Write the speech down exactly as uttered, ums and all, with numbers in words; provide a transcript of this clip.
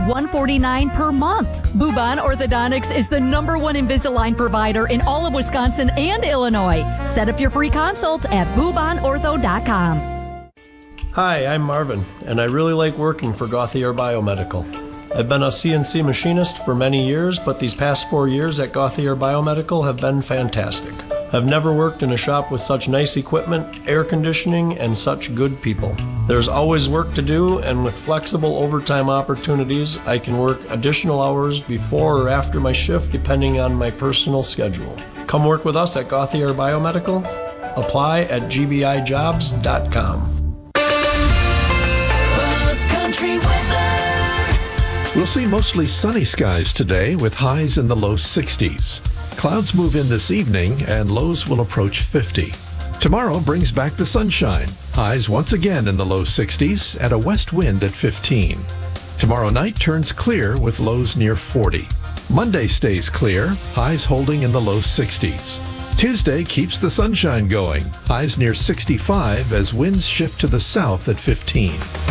one hundred forty-nine dollars per month. Bubon Orthodontics is the number one Invisalign provider in all of Wisconsin and Illinois. Set up your free consult at bubon ortho dot com. Hi, I'm Marvin, and I really like working for Gauthier Biomedical. I've been a C N C machinist for many years, but these past four years at Gauthier Biomedical have been fantastic. I've never worked in a shop with such nice equipment, air conditioning, and such good people. There's always work to do, and with flexible overtime opportunities, I can work additional hours before or after my shift depending on my personal schedule. Come work with us at Gauthier Biomedical. Apply at g b i jobs dot com. We'll see mostly sunny skies today with highs in the low sixties. Clouds move in this evening and lows will approach fifty. Tomorrow brings back the sunshine. Highs once again in the low sixties and a west wind at fifteen. Tomorrow night turns clear with lows near forty. Monday stays clear, highs holding in the low sixties. Tuesday keeps the sunshine going, highs near sixty-five as winds shift to the south at fifteen.